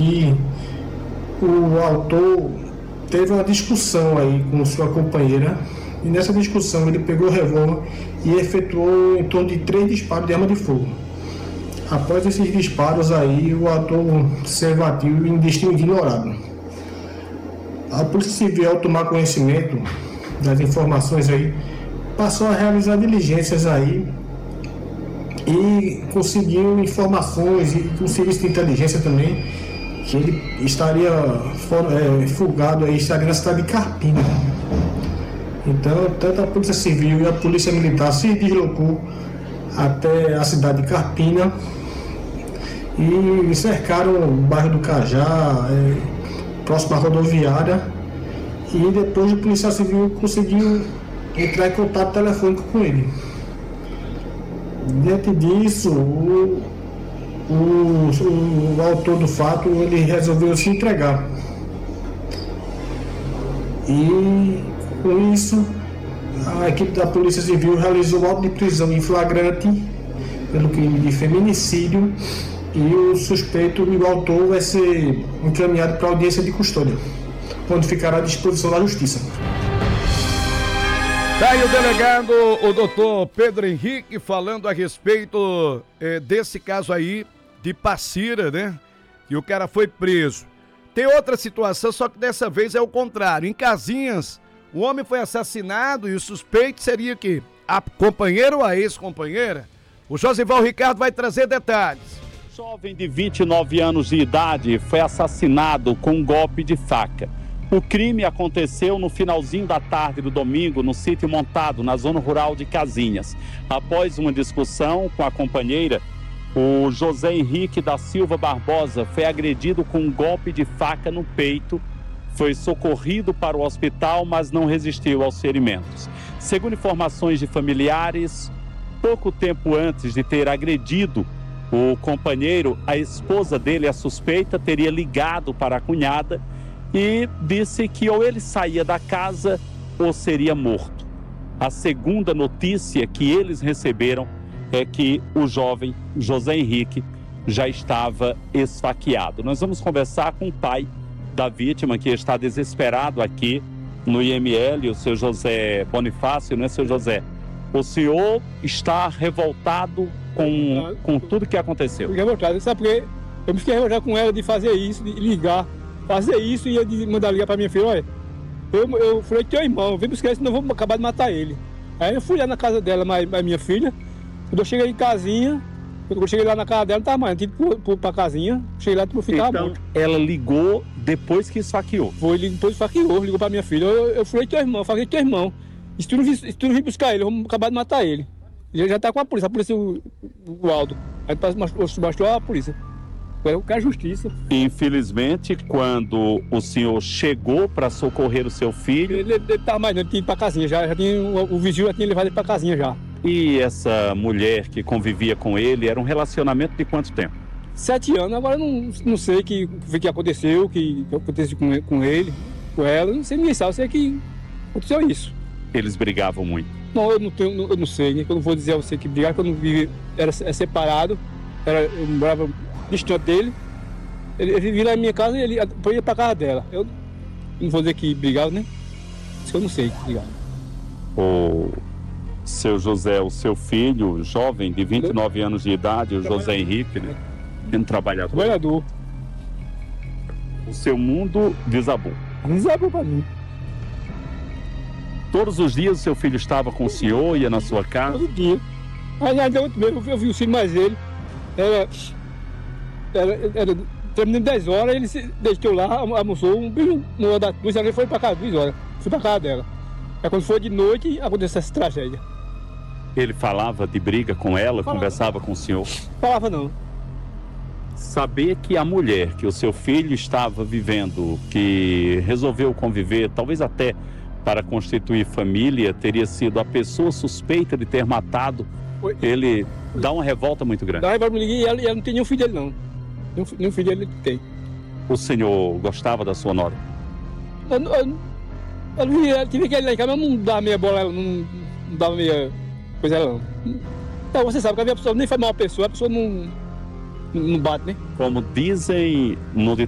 que o autor teve uma discussão aí com sua companheira, e nessa discussão ele pegou o revólver e efetuou em torno de 3 disparos de arma de fogo. Após esses disparos aí, o autor se evadiu em destino ignorado. A Polícia Civil, ao tomar conhecimento das informações aí, passou a realizar diligências aí e conseguiu informações e com o serviço de inteligência também que ele estaria fugado aí, estaria na cidade de Carpina. Então, tanto a Polícia Civil e a Polícia Militar se deslocou até a cidade de Carpina e cercaram o bairro do Cajá, próximo à rodoviária, e depois o policial civil conseguiu entrar em contato telefônico com ele. Diante disso, o autor do fato ele resolveu se entregar. E com isso, a equipe da Polícia Civil realizou auto de prisão em flagrante pelo crime de feminicídio, e o suspeito e o autor vai ser encaminhado para a audiência de custódia, onde ficará à disposição da Justiça. Tá aí o delegado, o doutor Pedro Henrique, falando a respeito desse caso aí de Passira, né? E o cara foi preso. Tem outra situação, só que dessa vez é o contrário. Em Casinhas, o homem foi assassinado e o suspeito seria que a companheira ou a ex-companheira? O Josival Ricardo vai trazer detalhes. Jovem de 29 anos de idade foi assassinado com um golpe de faca. O crime aconteceu no finalzinho da tarde do domingo no sítio montado na zona rural de Casinhas. Após uma discussão com a companheira, o José Henrique da Silva Barbosa foi agredido com um golpe de faca no peito, foi socorrido para o hospital, mas não resistiu aos ferimentos. Segundo informações de familiares, pouco tempo antes de ter agredido o companheiro, a esposa dele, a suspeita, teria ligado para a cunhada e disse que ou ele saía da casa ou seria morto. A segunda notícia que eles receberam é que o jovem José Henrique já estava esfaqueado. Nós vamos conversar com o pai da vítima, que está desesperado aqui no IML, o seu José Bonifácio, né, seu José? O senhor está revoltado com tudo que aconteceu? Fiquei revoltado, sabe por quê? Eu me fiquei revoltado com ela de fazer isso, de ligar, fazer isso e de mandar ligar para minha filha. Olha, eu falei, teu irmão, vem buscar isso, senão eu vou acabar de matar ele. Aí eu fui lá na casa dela, mas minha filha, quando eu cheguei em casinha, quando eu cheguei lá na casa dela, não estava mais, tive que ir para casinha, cheguei lá, meu filho estava morto. Ela ligou depois que esfaqueou? Foi, depois esfaqueou, ligou para minha filha. Eu falei, teu irmão, falei, teu irmão, se tu não vir buscar ele, vamos acabar de matar ele. Ele já está com a polícia o Aldo. Aí bastou a polícia. Eu quero justiça. Infelizmente, quando o senhor chegou para socorrer o seu filho... Ele estava mais, ele tinha ido para casinha já tinha, o vizinho já tinha levado ele para casinha já. E essa mulher que convivia com ele, era um relacionamento de quanto tempo? 7 anos, agora não sei o que aconteceu, que aconteceu com ele, com ela, não sei ninguém sabe, eu sei que aconteceu isso. Eles brigavam muito? Não, eu não sei, né? Eu não vou dizer a você que brigava, porque eu não vivia, era separado, eu morava distante dele, ele vivia lá na minha casa e ele ia pra casa dela. Eu não vou dizer que brigava, né? Isso eu não sei que brigava. O seu José, o seu filho, jovem, de 29 anos de idade, o José Henrique, né? Um trabalhador. O seu mundo desabou. Desabou pra mim. Todos os dias o seu filho estava com o senhor, ia na sua casa? Todo dia. Aí ainda ontem mesmo eu vi o filho mais ele. Era terminando 10 horas, ele se deixou lá, almoçou, uma das 2 horas, ele foi para casa, 2 horas. Fui para casa dela. Aí quando foi de noite, aconteceu essa tragédia. Ele falava de briga com ela, conversava com o senhor? Falava não. Saber que a mulher que o seu filho estava vivendo, que resolveu conviver, talvez até para constituir família, teria sido a pessoa suspeita de ter matado, ele dá uma revolta muito grande. Dá revolta, e ela não tem nenhum filho dele, não. Nenhum filho dele tem. O senhor gostava da sua nora? Eu tive que ir lá em casa, mas não dava meia bola, não dava meia coisa ela, não. Então você sabe que a pessoa nem faz mal a pessoa não bate, né? Como dizem no